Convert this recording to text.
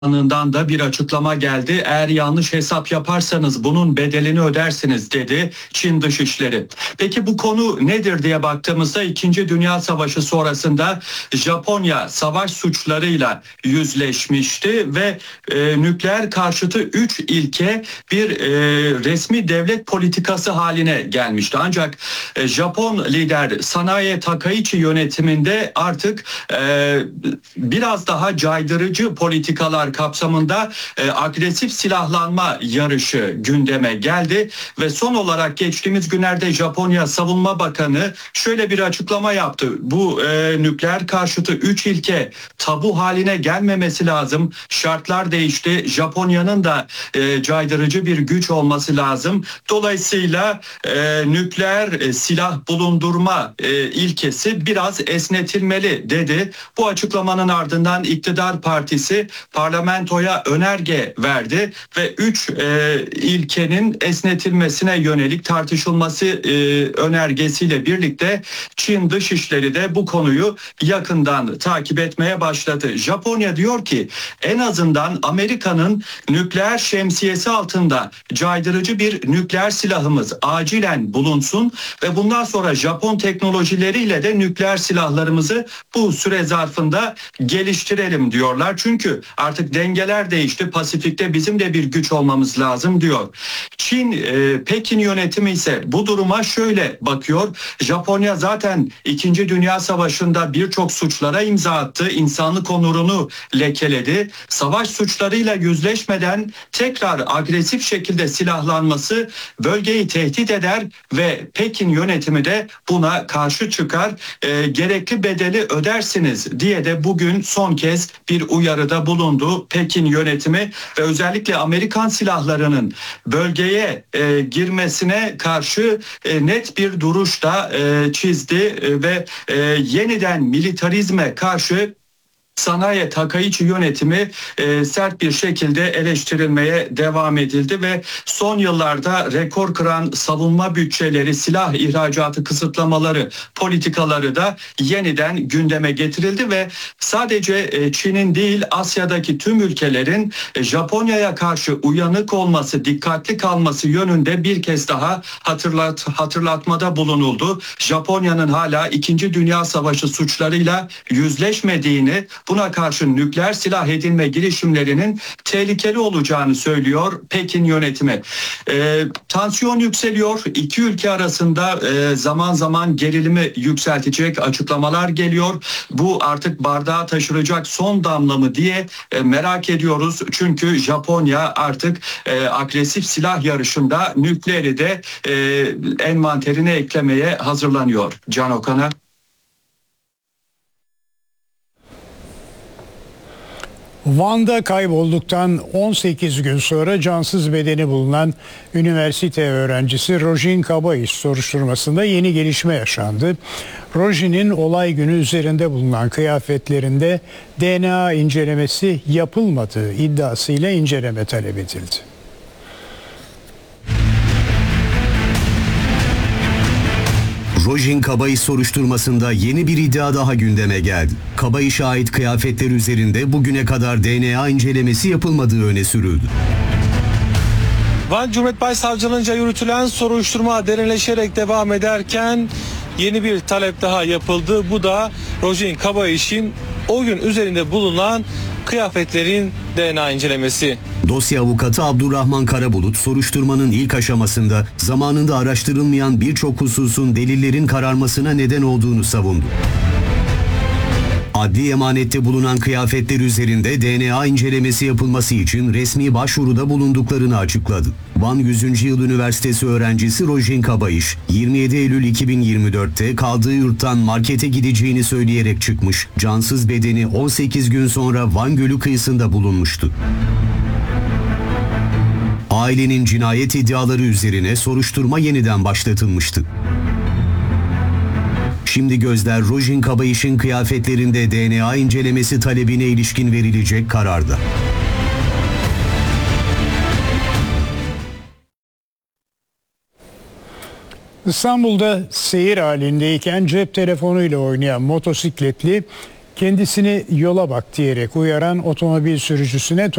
Bakanlığından da bir açıklama geldi. Eğer yanlış hesap yaparsanız bunun bedelini ödersiniz dedi Çin Dışişleri. Peki bu konu nedir diye baktığımızda 2. Dünya Savaşı sonrasında Japonya savaş suçlarıyla yüzleşmişti ve nükleer karşıtı 3 ilke bir resmi devlet politikası haline gelmişti. Ancak Japon lider Sanae Takaichi yönetiminde artık biraz daha caydırıcı politikalar kapsamında agresif silahlanma yarışı gündeme geldi ve son olarak geçtiğimiz günlerde Japonya Savunma Bakanı şöyle bir açıklama yaptı. Bu nükleer karşıtı 3 ilke tabu haline gelmemesi lazım. Şartlar değişti. Japonya'nın da caydırıcı bir güç olması lazım. Dolayısıyla nükleer silah bulundurma ilkesi biraz esnetilmeli dedi. Bu açıklamanın ardından iktidar partisi parlamentoya önerge verdi ve 3 ilkenin esnetilmesine yönelik tartışılması önergesiyle birlikte Çin Dışişleri de bu konuyu yakından takip etmeye başladı. Japonya diyor ki en azından Amerika'nın nükleer şemsiyesi altında caydırıcı bir nükleer silahımız acilen bulunsun ve bundan sonra Japon teknolojileriyle de nükleer silahlarımızı bu süre zarfında geliştirelim diyorlar. Çünkü artık dengeler değişti. Pasifik'te bizim de bir güç olmamız lazım diyor. Çin, Pekin yönetimi ise bu duruma şöyle bakıyor. Japonya zaten 2. Dünya Savaşı'nda birçok suçlara imza attı. İnsanlık onurunu lekeledi. Savaş suçlarıyla yüzleşmeden tekrar agresif şekilde silahlanması bölgeyi tehdit eder ve Pekin yönetimi de buna karşı çıkar. Gerekli bedeli ödersiniz diye de bugün son kez bir uyarıda bulundu Pekin yönetimi ve özellikle Amerikan silahlarının bölgeye girmesine karşı net bir duruş da çizdi ve yeniden militarizme karşı Sanae Takaichi yönetimi sert bir şekilde eleştirilmeye devam edildi ve son yıllarda rekor kıran savunma bütçeleri, silah ihracatı kısıtlamaları politikaları da yeniden gündeme getirildi ve sadece Çin'in değil Asya'daki tüm ülkelerin Japonya'ya karşı uyanık olması, dikkatli kalması yönünde bir kez daha hatırlatmada bulunuldu. Japonya'nın hala 2. Dünya Savaşı suçlarıyla yüzleşmediğini, buna karşı nükleer silah edinme girişimlerinin tehlikeli olacağını söylüyor Pekin yönetimi. Tansiyon yükseliyor. İki ülke arasında zaman zaman gerilimi yükseltecek açıklamalar geliyor. Bu artık bardağa taşıracak son damla mı diye merak ediyoruz. Çünkü Japonya artık agresif silah yarışında nükleeri de envanterine eklemeye hazırlanıyor. Can Okan'a. Van'da kaybolduktan 18 gün sonra cansız bedeni bulunan üniversite öğrencisi Rojin Kabayis soruşturmasında yeni gelişme yaşandı. Rojin'in olay günü üzerinde bulunan kıyafetlerinde DNA incelemesi yapılmadığı iddiasıyla inceleme talep edildi. Rojin Kabayis soruşturmasında yeni bir iddia daha gündeme geldi. Kabayis'e ait kıyafetler üzerinde bugüne kadar DNA incelemesi yapılmadığı öne sürüldü. Van Cumhuriyet Başsavcılığınca yürütülen soruşturma derinleşerek devam ederken yeni bir talep daha yapıldı. Bu da Rojin Kabayis'in o gün üzerinde bulunan kıyafetlerin DNA incelemesi. Dosya avukatı Abdurrahman Karabulut soruşturmanın ilk aşamasında zamanında araştırılmayan birçok hususun delillerin kararmasına neden olduğunu savundu. Adli emanette bulunan kıyafetler üzerinde DNA incelemesi yapılması için resmi başvuruda bulunduklarını açıkladı. Van 100. Yıl Üniversitesi öğrencisi Rojin Kabayis, 27 Eylül 2024'te kaldığı yurttan markete gideceğini söyleyerek çıkmış, cansız bedeni 18 gün sonra Van Gölü kıyısında bulunmuştu. Ailenin cinayet iddiaları üzerine soruşturma yeniden başlatılmıştı. Şimdi gözler Rojin Kabayis'in kıyafetlerinde DNA incelemesi talebine ilişkin verilecek kararda. İstanbul'da seyir halindeyken cep telefonuyla oynayan motosikletli Kendisini yola bak diyerek uyaran otomobil sürücüsüne